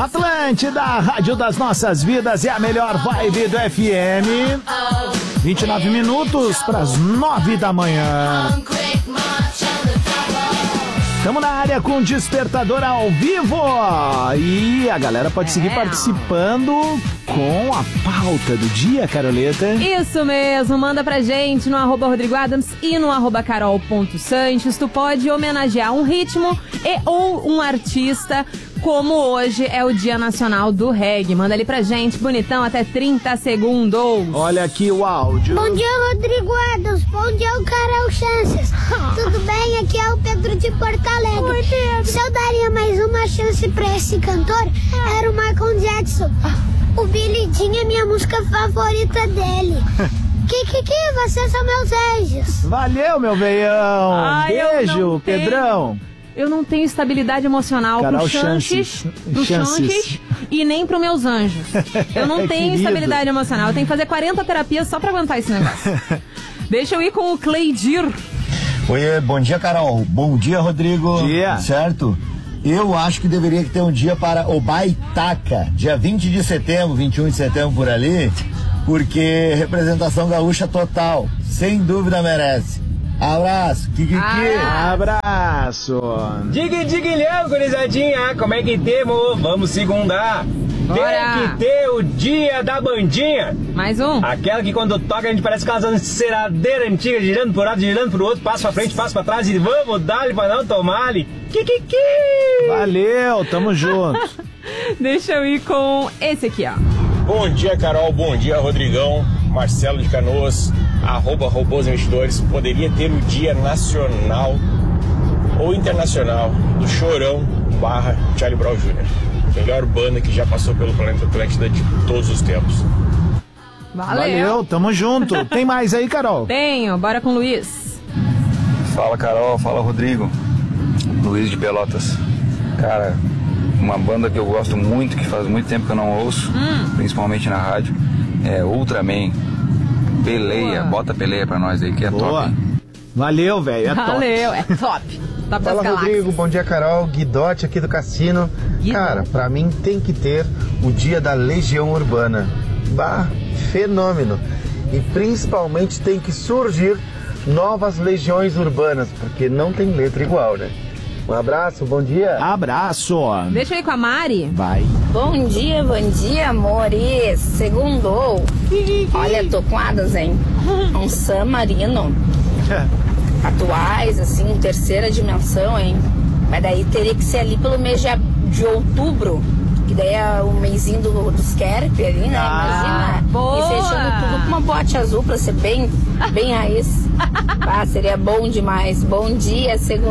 Atlântida, a rádio das nossas vidas, é a melhor vibe do FM. 29 minutos para as 9 da manhã. Estamos na área com o Despertador ao vivo. E a galera pode seguir participando com a pauta do dia, Caroleta. Isso mesmo, manda pra gente no @RodrigoAdams e no @carol.sanches. Tu pode homenagear um ritmo e ou um artista, como hoje é o Dia Nacional do Reggae. Manda ali pra gente, bonitão, até 30 segundos. Olha aqui o áudio. Bom dia, Rodrigo Adams. Bom dia, o Carol Chances. Tudo bem? Aqui é o Pedro de Porto Alegre. Oi, Pedro. Se eu daria mais uma chance pra esse cantor, era o Michael Jackson. O Billie Jean é minha música favorita dele. Vocês são meus anjos. Valeu, meu veião. Beijo, Pedrão. Eu não tenho estabilidade emocional Carol pro Chances e nem pro meus anjos. Eu não tenho estabilidade emocional. Eu tenho que fazer 40 terapias só pra aguentar esse negócio. Deixa eu ir com o Cleidir. Oi, bom dia, Carol. Bom dia, Rodrigo. Bom dia. Certo? Eu acho que deveria ter um dia para o Baitaca, dia 20 de setembro, 21 de setembro por ali, porque representação gaúcha total, sem dúvida merece. Abraço, Kikiki. Abraço. Digue-diguilhão, gurizadinha, como é que temos? Vamos segundar. Bora. Tem que ter o dia da bandinha. Mais um. Aquela que quando toca a gente parece aquelas enceradeiras antigas, girando por um lado, girando pro outro, passa pra frente, passa pra trás e vamos dar-lhe pra não tomar-lhe. Kikiki. Valeu, tamo junto. Deixa eu ir com esse aqui, ó. Bom dia, Carol. Bom dia, Rodrigão. Marcelo de Canoas, @Robôs Investidores. Poderia ter o dia nacional ou internacional do Chorão / Charlie Brown Jr. Melhor banda que já passou pelo planeta Atlântida de todos os tempos. Valeu, tamo junto. Tem mais aí, Carol? Tenho, bora com o Luiz. Fala, Carol. Fala, Rodrigo. Luiz de Pelotas. Cara, uma banda que eu gosto muito, que faz muito tempo que eu não ouço, principalmente na rádio, é Ultraman. Peleia, bota Peleia pra nós aí, que é top. Valeu, velho, é top. Valeu, é top. Top das Fala, galáxias. Rodrigo, bom dia, Carol. Guidote aqui do Cassino. Cara, pra mim tem que ter o dia da Legião Urbana. Bah, fenômeno. E principalmente tem que surgir novas legiões urbanas, porque não tem letra igual, né? Um abraço, bom dia. Abraço. Deixa eu ir com a Mari. Vai. Bom dia, amores. Segundou. Olha, tô com adas, hein? Um San Marino. Atuais, assim, terceira dimensão, hein? Mas daí teria que ser ali pelo mês de outubro, que daí é o mêsinho dos Kerp ali, né? Imagina. Boa. E fechando tudo com uma bote azul pra ser bem raiz. Seria bom demais. Bom dia, segunda.